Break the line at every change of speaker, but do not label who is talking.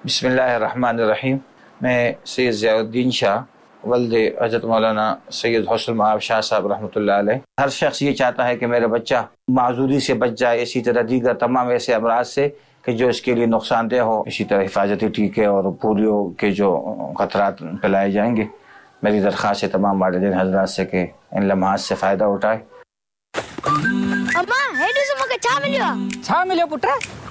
बिस्मिल्लाहिर्रहमानिर्रहीम। मैं सैयद ज़ियाउद्दीन शाह वल्द हज़रत मौलाना सैयद हुस्न मआब शाह साहब रहमतुल्लाह अलैह। हर शख्स ये चाहता है कि मेरा बच्चा माजूरी से बच जाए, इसी तरह दीगर तमाम ऐसे अमराज से कि जो इसके लिए नुकसानदेह हो। इसी तरह हिफाजती टीके और पोलियो के जो खतरात फैलाए जाएंगे, मेरी दरख्वास्त है तमाम वालिदैन हज़रात से कि इन लम्हात से फ़ायदा उठाए।
अम्मा, हेडू से मुझे छा मिलियो पुत्र।